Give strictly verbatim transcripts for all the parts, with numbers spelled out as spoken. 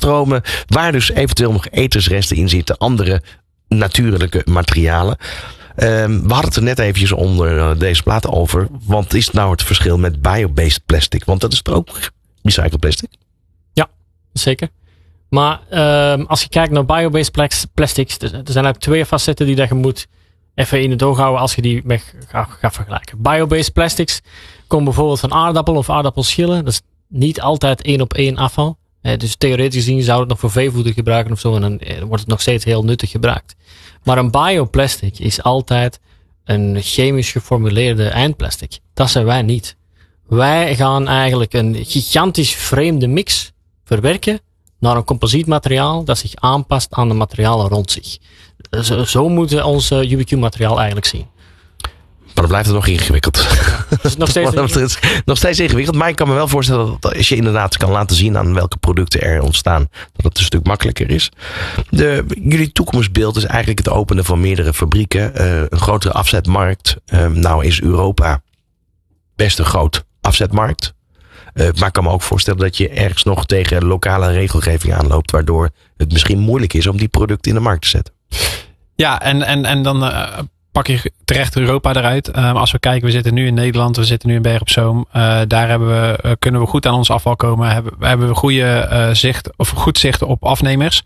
afvalstromen waar dus eventueel nog etensresten in zitten, andere natuurlijke materialen. Um, we hadden het er net eventjes onder uh, deze plaat over. Wat is nou het verschil met biobased plastic? Want dat is er ook recycled plastic. Ja, zeker. Maar um, als je kijkt naar biobased plastics, er zijn eigenlijk twee facetten die dat je moet even in het oog houden als je die met gaat, gaat vergelijken. Biobased plastics komen bijvoorbeeld van aardappel of aardappelschillen. Dat is niet altijd één op één afval. Eh, dus theoretisch gezien zou het nog voor veevoeder gebruiken of zo. En dan eh, wordt het nog steeds heel nuttig gebruikt. Maar een bioplastic is altijd een chemisch geformuleerde eindplastic. Dat zijn wij niet. Wij gaan eigenlijk een gigantisch vreemde mix verwerken naar een composietmateriaal dat zich aanpast aan de materialen rond zich. Zo, zo moeten we ons uh, U B Q-materiaal eigenlijk zien. Maar dan blijft het nog ingewikkeld. Ja, is nog, steeds ingewikkeld. nog steeds ingewikkeld. Maar ik kan me wel voorstellen dat als je inderdaad kan laten zien aan welke producten er ontstaan, dat het een stuk makkelijker is. De, jullie toekomstbeeld is eigenlijk het openen van meerdere fabrieken. Uh, een grotere afzetmarkt. Uh, nou is Europa best een groot afzetmarkt. Uh, maar ik kan me ook voorstellen dat je ergens nog tegen lokale regelgeving aanloopt, waardoor het misschien moeilijk is om die producten in de markt te zetten. Ja, en, en, en dan uh, pak je terecht Europa eruit. Um, als we kijken, we zitten nu in Nederland, we zitten nu in Bergen op Zoom. Uh, daar hebben we, uh, kunnen we goed aan ons afval komen. Hebben, hebben we goede uh, zicht of goed zicht op afnemers.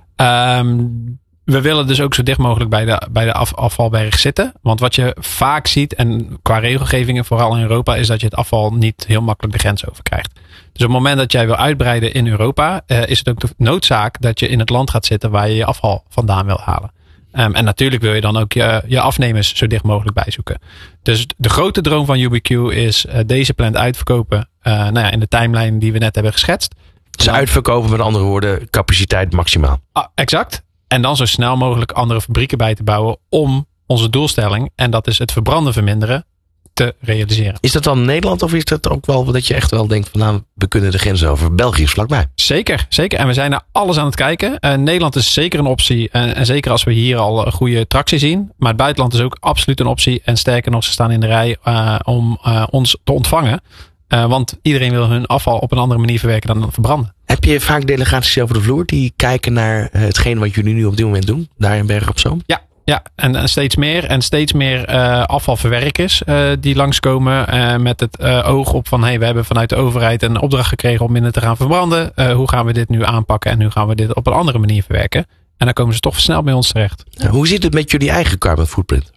Um, we willen dus ook zo dicht mogelijk bij de, bij de af, afvalberg zitten. Want wat je vaak ziet, en qua regelgevingen vooral in Europa, is dat je het afval niet heel makkelijk de grens over krijgt. Dus op het moment dat jij wil uitbreiden in Europa, uh, is het ook de noodzaak dat je in het land gaat zitten waar je je afval vandaan wil halen. Um, en natuurlijk wil je dan ook je, je afnemers zo dicht mogelijk bijzoeken. Dus de grote droom van U B Q is uh, deze plant uitverkopen uh, nou ja, in de timeline die we net hebben geschetst. Dus uitverkopen, met andere woorden, capaciteit maximaal. Ah, exact. En dan zo snel mogelijk andere fabrieken bij te bouwen om onze doelstelling, en dat is het verbranden verminderen, te realiseren. Is dat dan Nederland of is dat ook wel dat je echt wel denkt van nou, we kunnen de grens over? België is vlakbij. Zeker, zeker. En we zijn naar alles aan het kijken. Uh, Nederland is zeker een optie. En, en zeker als we hier al een goede tractie zien. Maar het buitenland is ook absoluut een optie. En sterker nog, ze staan in de rij uh, om uh, ons te ontvangen. Uh, want iedereen wil hun afval op een andere manier verwerken dan verbranden. Heb je vaak delegaties over de vloer die kijken naar hetgeen wat jullie nu op dit moment doen? Daar in Bergen op Zoom? Ja. Ja, en, en steeds meer en steeds meer uh, afvalverwerkers uh, die langskomen uh, met het uh, oog op van hey, we hebben vanuit de overheid een opdracht gekregen om minder te gaan verbranden. Uh, hoe gaan we dit nu aanpakken en hoe gaan we dit op een andere manier verwerken? En dan komen ze toch snel bij ons terecht. Ja, hoe zit het met jullie eigen carbon footprint?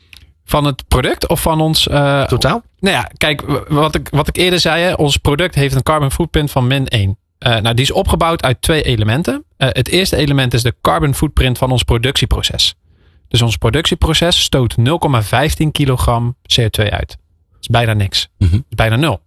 Van het product of van ons... Uh, Totaal? Nou ja, kijk, wat ik, wat ik eerder zei, hè, ons product heeft een carbon footprint van min één. Uh, nou, die is opgebouwd uit twee elementen. Uh, het eerste element is de carbon footprint van ons productieproces. Dus ons productieproces stoot nul komma vijftien kilogram C O twee uit. Dat is bijna niks. Mm-hmm. Dat is bijna nul.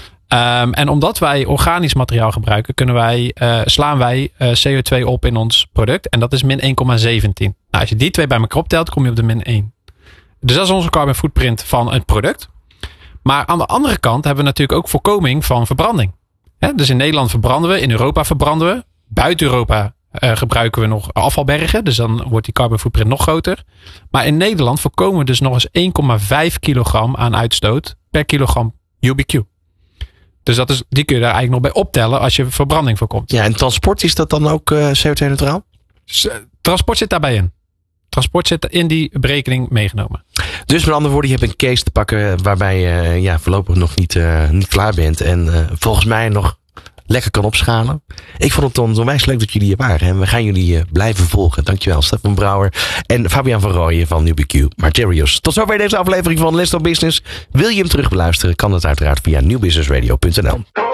Um, en omdat wij organisch materiaal gebruiken, kunnen wij, uh, slaan wij uh, C O twee op in ons product. En dat is min één komma zeventien. Nou, als je die twee bij elkaar optelt, kom je op de min één. Dus dat is onze carbon footprint van het product. Maar aan de andere kant hebben we natuurlijk ook voorkoming van verbranding. He, dus in Nederland verbranden we, in Europa verbranden we. Buiten Europa Uh, gebruiken we nog afvalbergen. Dus dan wordt die carbon footprint nog groter. Maar in Nederland voorkomen we dus nog eens één komma vijf kilogram aan uitstoot per kilogram U B Q. Dus dat is, die kun je daar eigenlijk nog bij optellen als je verbranding voorkomt. Ja, en transport, is dat dan ook uh, C O twee neutraal? S- transport zit daarbij in. Transport zit in die berekening meegenomen. Dus met andere woorden, je hebt een case te pakken waarbij je uh, ja, voorlopig nog niet, uh, niet klaar bent. En uh, volgens mij nog lekker kan opschalen. Ik vond het onwijs leuk dat jullie hier waren. En we gaan jullie uh, blijven volgen. Dankjewel, Stefan Brouwer en Fabian van Rooyen van U B Q Materials. Tot zover deze aflevering van Let's Talk Business. Wil je hem terug beluisteren? Kan dat uiteraard via nieuw business radio punt n l.